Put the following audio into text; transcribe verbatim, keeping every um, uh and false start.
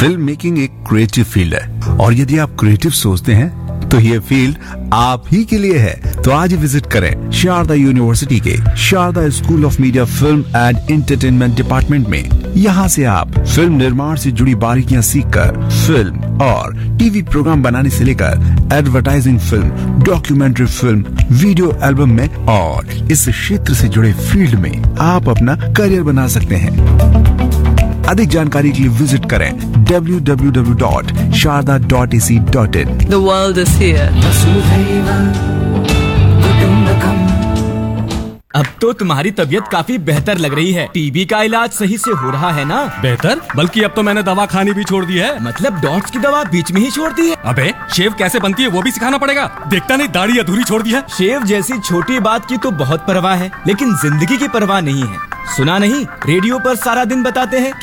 Film making एक creative field है और यदि आप क्रिएटिव सोचते हैं तो ये फील्ड आप ही के लिए है। तो आज ही विजिट करें शारदा यूनिवर्सिटी के Sharda school of media film and entertainment department में। यहाँ से आप फिल्म निर्माण से जुड़ी बारीकियां सीखकर फिल्म और टीवी प्रोग्राम बनाने से लेकर advertising film, documentary film, video album में और इस क्षेत्र से जुड़े फील्ड में आप अपना करियर बना सकते हैं। अधिक जानकारी के लिए विजिट करें W W W dot Sharda dot A C dot in. The world is here. अब तो तुम्हारी तबीयत काफी बेहतर लग रही है। टीबी का इलाज सही से हो रहा है ना? बेहतर? बल्कि अब तो मैंने दवा खानी भी छोड़ दी है। मतलब डॉट्स की दवा बीच में ही छोड़ दी है? अबे शेव कैसे बनती है वो भी सिखाना पड़ेगा। देखता नहीं दाढ़ी अधूरी छोड़ दी है। शेव जैसी छोटी बात की तो बहुत परवाह है, लेकिन जिंदगी की परवाह नहीं है। सुना नहीं, रेडियो पर सारा दिन बताते हैं